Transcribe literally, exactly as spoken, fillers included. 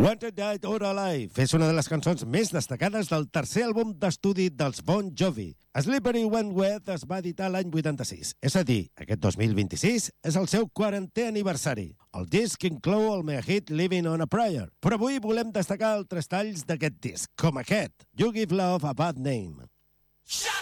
Wanted Dead or Alive és una de les cançons més destacades del tercer àlbum d'estudi dels Bon Jovi. Slippery When Wet es va editar l'any vuitanta-sis, és a dir, aquest dos mil vint-i-sis és el seu quarantè aniversari. El disc inclou el mega hit Living on a Prayer, però avui volem destacar altres talls d'aquest disc, com aquest, You Give Love a Bad Name.